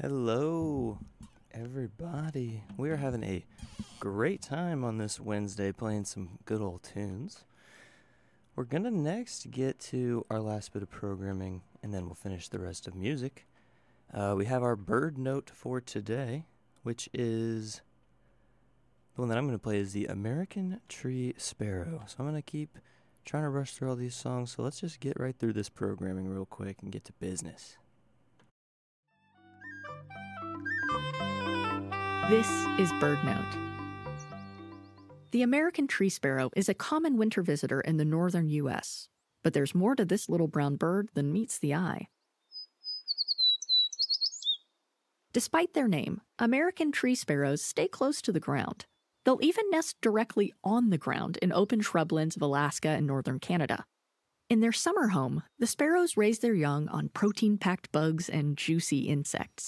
Hello, everybody. We are having a great time on this Wednesday playing some good old tunes. We're going to next get to our last bit of programming and then we'll finish the rest of music. We have our bird note for today, which is the one that I'm going to play is the American Tree Sparrow. So I'm going to keep trying to rush through all these songs. So let's just get right through this programming real quick and get to business. This is Bird Note. The American tree sparrow is a common winter visitor in the northern U.S., but there's more to this little brown bird than meets the eye. Despite their name, American tree sparrows stay close to the ground. They'll even nest directly on the ground in open shrublands of Alaska and northern Canada. In their summer home, the sparrows raise their young on protein-packed bugs and juicy insects.